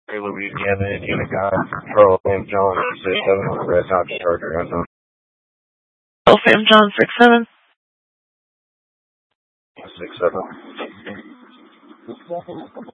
Louisiana, Indiana guy, Pearl Sam John 67 on the Red Dodge Charger. Pearl Sam John 67. 67.